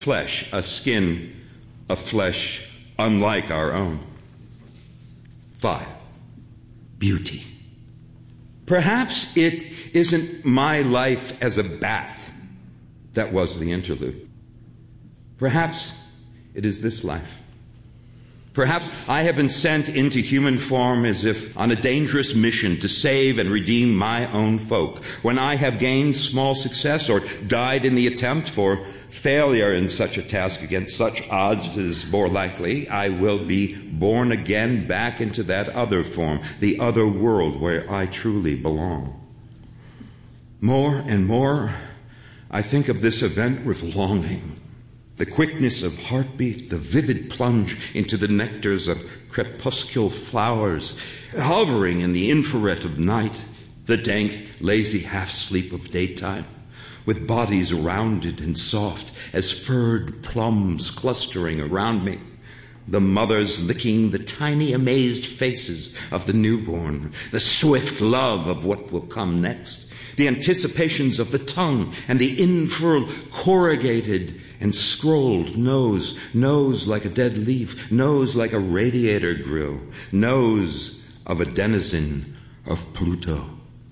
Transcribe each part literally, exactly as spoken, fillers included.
flesh, a skin of flesh unlike our own. Five, beauty. Perhaps it isn't my life as a bat that was the interlude. Perhaps it is this life. Perhaps I have been sent into human form as if on a dangerous mission to save and redeem my own folk. When I have gained small success or died in the attempt, for failure in such a task against such odds is more likely, I will be born again back into that other form, the other world where I truly belong. More and more, I think of this event with longing. The quickness of heartbeat, the vivid plunge into the nectars of crepuscular flowers, hovering in the infrared of night, the dank, lazy half-sleep of daytime, with bodies rounded and soft as furred plums clustering around me, the mothers licking the tiny, amazed faces of the newborn, the swift love of what will come next, the anticipations of the tongue and the infurled, corrugated, and scrolled nose, nose like a dead leaf, nose like a radiator grill, nose of a denizen of Pluto.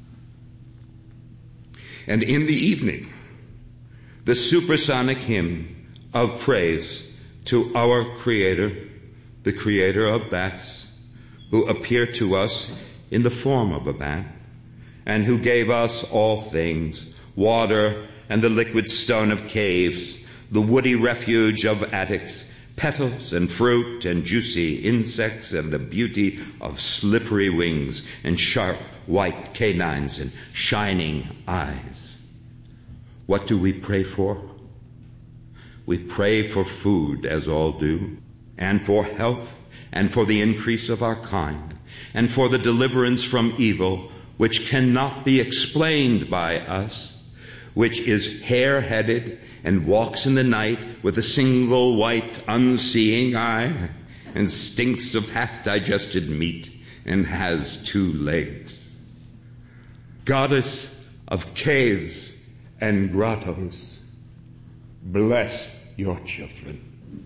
And in the evening, the supersonic hymn of praise to our Creator, the Creator of bats, who appeared to us in the form of a bat, and who gave us all things, water and the liquid stone of caves, the woody refuge of attics, petals and fruit and juicy insects, and the beauty of slippery wings and sharp white canines and shining eyes. What do we pray for? We pray for food, as all do, and for health, and for the increase of our kind, and for the deliverance from evil, which cannot be explained by us, which is hare-headed and walks in the night with a single white unseeing eye, and stinks of half-digested meat, and has two legs. Goddess of caves and grottos, bless your children.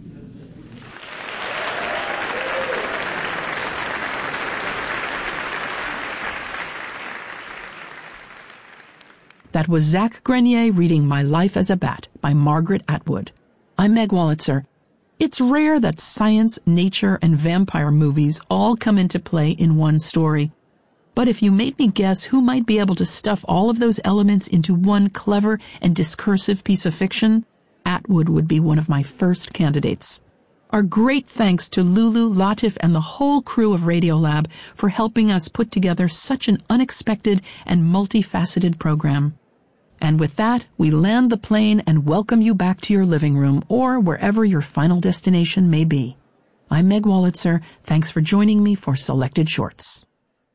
That was Zach Grenier reading My Life as a Bat by Margaret Atwood. I'm Meg Wolitzer. It's rare that science, nature, and vampire movies all come into play in one story. But if you made me guess who might be able to stuff all of those elements into one clever and discursive piece of fiction, Atwood would be one of my first candidates. Our great thanks to Lulu, Latif, and the whole crew of Radiolab for helping us put together such an unexpected and multifaceted program. And with that, we land the plane and welcome you back to your living room or wherever your final destination may be. I'm Meg Wolitzer. Thanks for joining me for Selected Shorts.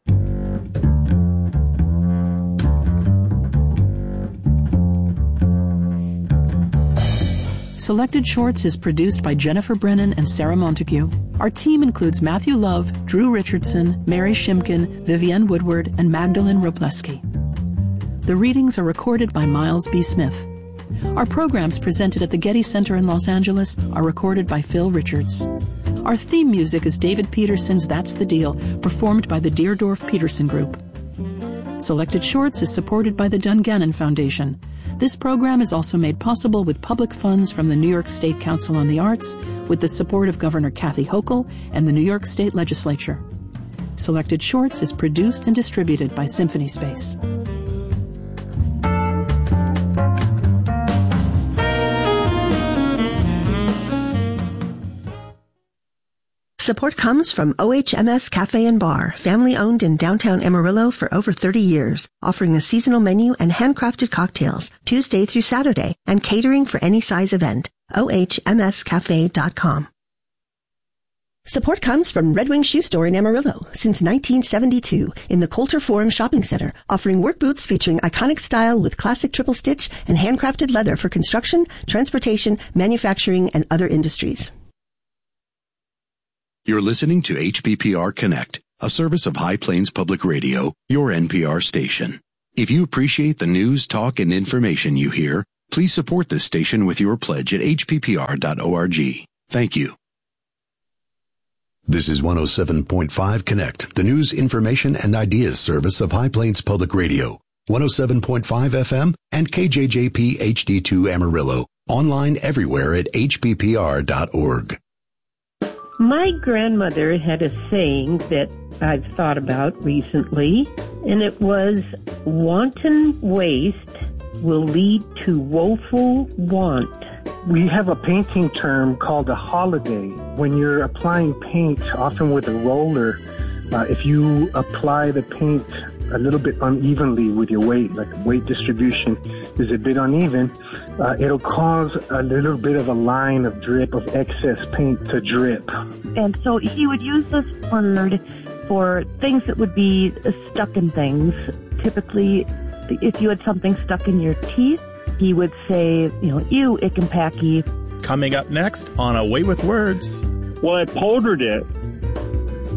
Selected Shorts is produced by Jennifer Brennan and Sarah Montague. Our team includes Matthew Love, Drew Richardson, Mary Shimkin, Vivienne Woodward, and Magdalene Robleski. The readings are recorded by Miles B. Smith. Our programs presented at the Getty Center in Los Angeles are recorded by Phil Richards. Our theme music is David Peterson's That's the Deal, performed by the Deerdorf Peterson Group. Selected Shorts is supported by the Dungannon Foundation. This program is also made possible with public funds from the New York State Council on the Arts, with the support of Governor Kathy Hochul and the New York State Legislature. Selected Shorts is produced and distributed by Symphony Space. Support comes from O H M S Cafe and Bar, family-owned in downtown Amarillo for over thirty years, offering a seasonal menu and handcrafted cocktails Tuesday through Saturday, and catering for any size event. O H M S cafe dot com. Support comes from Red Wing Shoe Store in Amarillo since nineteen seventy-two in the Coulter Forum Shopping Center, offering work boots featuring iconic style with classic triple stitch and handcrafted leather for construction, transportation, manufacturing, and other industries. You're listening to H P P R Connect, a service of High Plains Public Radio, your N P R station. If you appreciate the news, talk, and information you hear, Please support this station with your pledge at h p p r dot org. Thank you. This is one oh seven point five Connect, the news, information, and ideas service of High Plains Public Radio. one oh seven point five F M and K J J P H D two Amarillo. Online everywhere at h p p r dot org. My grandmother had a saying that I've thought about recently, and it was, wanton waste will lead to woeful want. We have a painting term called a holiday. When you're applying paint, often with a roller, uh, if you apply the paint a little bit unevenly with your weight, like weight distribution is a bit uneven, uh, it'll cause a little bit of a line of drip of excess paint to drip. And so he would use this word for things that would be stuck in things. Typically, if you had something stuck in your teeth, he would say, you know, ew, ick and packy. Coming up next on A Way with Words. Well, I powdered it